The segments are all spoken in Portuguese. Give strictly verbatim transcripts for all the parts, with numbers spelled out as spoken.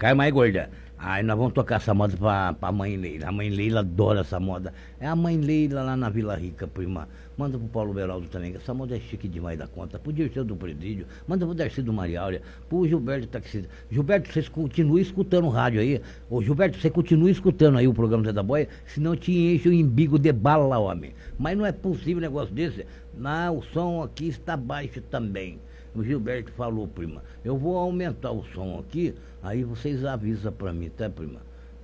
cai mais gorda. Aí nós vamos tocar essa moda pra, pra mãe Leila. A mãe Leila adora essa moda. É a mãe Leila lá na Vila Rica, prima. Manda pro Paulo Beraldo também, que essa moda é chique demais da conta. Pro Dirceu do Presídio, manda pro Darcy do Maria Áurea, pro Gilberto Taxista. Gilberto, vocês continuem escutando o rádio aí. Ô Gilberto, você continua escutando aí o programa Zé da Boia, senão te enche o embigo de bala, homem. Mas não é possível um negócio desse. Não, o som aqui está baixo também. O Gilberto falou, prima, eu vou aumentar o som aqui, aí vocês avisam pra mim, tá, prima?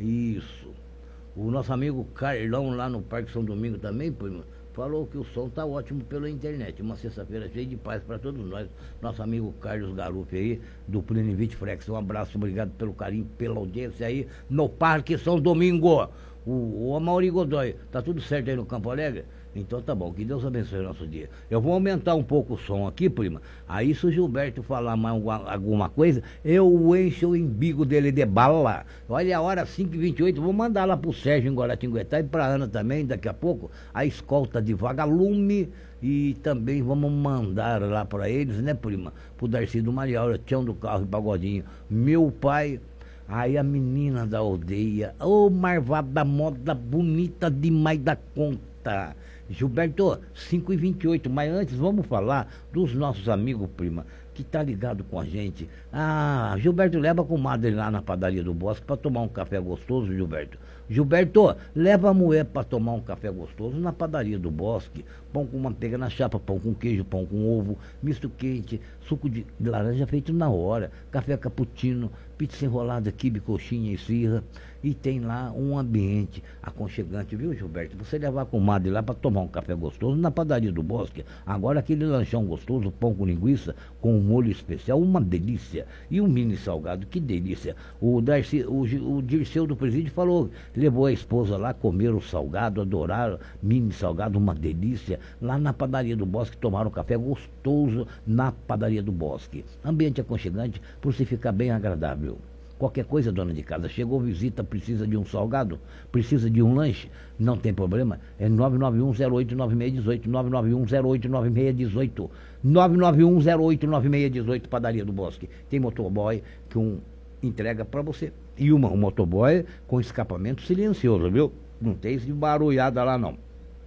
Isso. O nosso amigo Carlão lá no Parque São Domingo também, prima, falou que o som tá ótimo pela internet. Uma sexta-feira cheia de paz para todos nós. Nosso amigo Carlos Garufi aí, do Plenivite Frex. Um abraço, obrigado pelo carinho, pela audiência aí no Parque São Domingo. O, o Amaury Godoy, tá tudo certo aí no Campo Alegre? Então tá bom, que Deus abençoe o nosso dia. Eu vou aumentar um pouco o som aqui, prima. Aí se o Gilberto falar mais alguma, alguma coisa, eu encho o embigo dele de bala. Olha a hora cinco e vinte e oito, vou mandar lá pro Sérgio em Guaratinguetá e pra Ana também, daqui a pouco, a escolta de vagalume. E também vamos mandar lá pra eles, né, prima? Pro Darcy do Mariaura, Tião do Carro e Pagodinho. Meu pai... Aí a menina da aldeia, ô oh, marvada moda bonita demais da conta. Gilberto, cinco e vinte e oito, mas antes vamos falar dos nossos amigos, prima, que tá ligado com a gente. Ah, Gilberto, leva a comadre lá na padaria do Bosque para tomar um café gostoso, Gilberto. Gilberto, leva a mulher para tomar um café gostoso na padaria do Bosque. Pão com manteiga na chapa, pão com queijo, pão com ovo, misto quente, suco de laranja feito na hora, café cappuccino, pizza enrolada, quibe, coxinha e esfirra. E tem lá um ambiente aconchegante, viu, Gilberto? Você levar a comadre lá para tomar um café gostoso na padaria do Bosque. Agora aquele lanchão gostoso, pão com linguiça, com um molho especial, uma delícia. E um mini salgado, que delícia. O, Darcy, o, o Dirceu do Presídio falou, levou a esposa lá, comeram o salgado, adoraram mini salgado, uma delícia. Lá na padaria do Bosque, tomaram um café gostoso na padaria do Bosque. Ambiente aconchegante, por se ficar bem agradável. Qualquer coisa, dona de casa, chegou visita, precisa de um salgado, precisa de um lanche, não tem problema, é nove nove um zero oito nove seis um oito, nove nove um zero oito nove seis um oito, nove nove um zero oito nove seis um oito, padaria do Bosque. Tem motoboy que um entrega para você. E uma, um motoboy com escapamento silencioso, viu? Não tem esse barulhada lá não.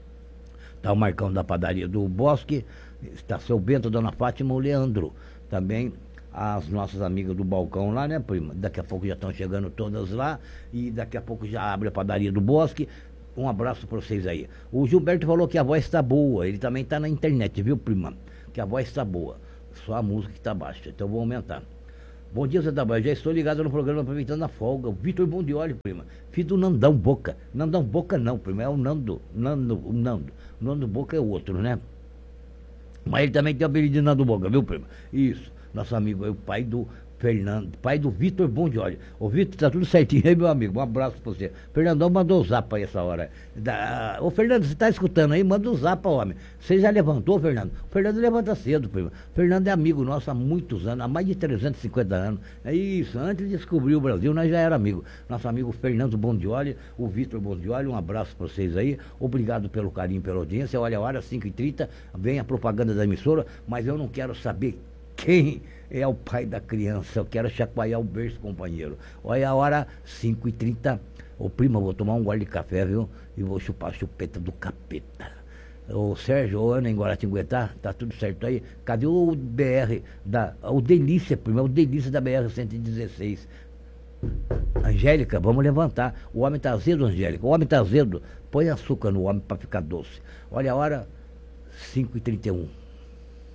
Tá o Marcão da padaria do Bosque, está seu Bento, dona Fátima, o Leandro, também as nossas amigas do balcão lá, né, prima? Daqui a pouco já estão chegando todas lá e daqui a pouco já abre a padaria do Bosque. Um abraço para vocês aí. O Gilberto falou que a voz está boa, ele também está na internet, viu, prima? Que a voz está boa, só a música que está baixa, então eu vou aumentar. Bom dia, Zé da Boia, já estou ligado no programa aproveitando a folga. O Vitor Bondioli, prima, filho do Nandão Boca. Nandão Boca não, prima, é o Nando, Nando, o Nando. O Nando Boca é outro, né? Mas ele também tem o apelido de Nando Boca, viu, prima? Isso. Nosso amigo é o pai do Fernando, pai do Vitor Bondioli. Ô Vitor, tá tudo certinho aí, meu amigo. Um abraço pra você. Fernandão mandou o zap aí essa hora. Da... Ô Fernando, você tá escutando aí? Manda o zap, homem. Você já levantou, Fernando? O Fernando levanta cedo, primo. Fernando é amigo nosso há muitos anos, há mais de trezentos e cinquenta anos. É isso, antes de descobrir o Brasil, nós já era amigo. Nosso amigo Fernando Bondioli, o Vitor Bondioli, um abraço pra vocês aí. Obrigado pelo carinho, pela audiência. Olha a hora, cinco e trinta, vem a propaganda da emissora, mas eu não quero saber quem é o pai da criança. Eu quero chacoalhar o berço, companheiro. Olha a hora, cinco e trinta. Ô prima, vou tomar um gole de café, viu? E vou chupar a chupeta do capeta. Ô Sérgio, ô Ana, em Guaratinguetá, tá tudo certo aí? Cadê o B R da... O Delícia, prima, o Delícia da B R cento e dezesseis. Angélica, vamos levantar. O homem tá azedo, Angélica. O homem tá azedo. Põe açúcar no homem pra ficar doce. Olha a hora, cinco e trinta e um.